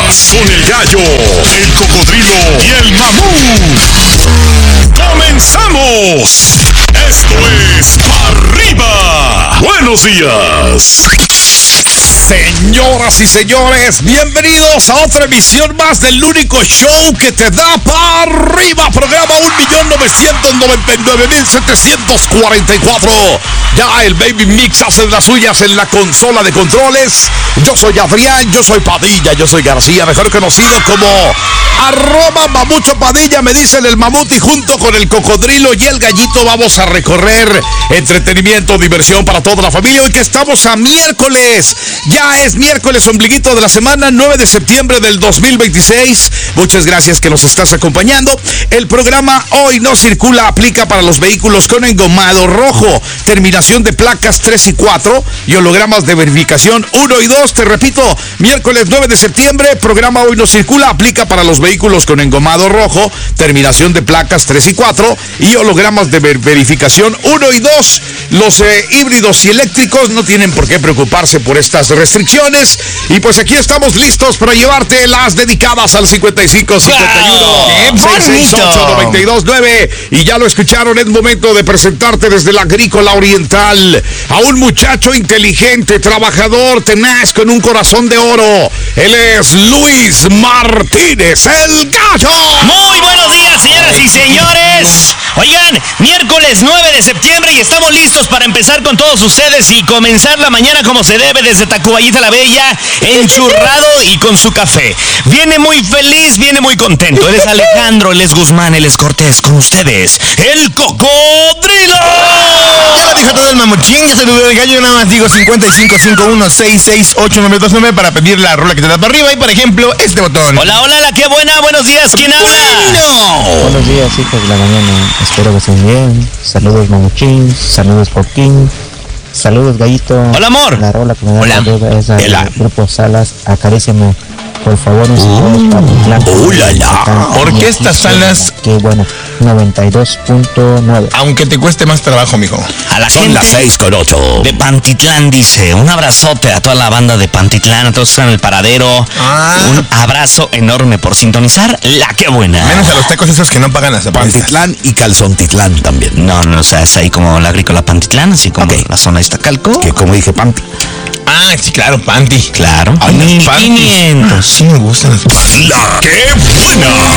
Con el gallo, el cocodrilo y el mamut. ¡Comenzamos! Esto es Arriba. Buenos días. Señoras y señores, bienvenidos a otra emisión más del único show que te da para arriba. Programa 1.999.744. Ya el Baby Mix hace las suyas en la consola de controles. Yo soy Adrián, yo soy Padilla, yo soy García, mejor conocido como @Mamucho Padilla, me dicen el mamut, y junto con el cocodrilo y el gallito vamos a recorrer entretenimiento, diversión para toda la familia. Hoy que estamos a miércoles, ya es miércoles, ombliguito de la semana, 9 de septiembre del 2026. Muchas gracias que nos estás acompañando. El programa Hoy No Circula aplica para los vehículos con engomado rojo, terminación de placas 3 y 4 y hologramas de verificación 1 y 2. Te repito, miércoles 9 de septiembre, programa Hoy No Circula aplica para los vehículos con engomado rojo, terminación de placas 3 y 4 y hologramas de verificación 1 y 2. Los híbridos y eléctricos no tienen por qué preocuparse por estas restricciones. Y pues aquí estamos listos para llevarte las dedicadas al 55 51 668 929. Y ya lo escucharon, es momento de presentarte desde la Agrícola Oriental a un muchacho inteligente, trabajador, tenaz, con un corazón de oro. Él es Luis Martínez, el gallo. Muy buenos días, señoras y señores. Oigan, miércoles 9 de septiembre y estamos listos para empezar con todos ustedes y comenzar la mañana como se debe desde Tacubaya la Bella, enchurrado y con su café. Viene muy feliz, viene muy contento. Él es Alejandro, él es Guzmán, él es Cortés. Con ustedes, el cocodrilo. Ya lo dijo todo el mamuchín, ya se lo dio el gallo. Yo nada más digo 5551668929 para pedir la rola que te da para arriba y, por ejemplo, este botón. Hola, hola, la que buena, buenos días, ¿quién habla? Buenos días, hijos de la mañana. Espero que estén bien. Saludos, mamuchín. Saludos, Coquín. Saludos, gallito. Hola, amor. La rola que me da Hola. arriba es del grupo Salas. Acaríciame, por favor, un saludo para Titlán. Orquesta Salas. Qué bueno. 92.9. Aunque te cueste más trabajo, mijo. A la Son gente las 6:08. de Pantitlán, dice, un abrazote a toda la banda de Pantitlán, a todos que están en el paradero. Un abrazo enorme por sintonizar la que buena. Menos a los tacos esos que no pagan las apuestas. Pantitlán y Calzontitlán también. No, o sea, es ahí como la Agrícola Pantitlán, así como la zona de Iztacalco. Que como dije, Panti. Ah, sí, claro, Panty. Claro. Ay, las Panty. 1500. Sí me gustan las Panty. La que buena.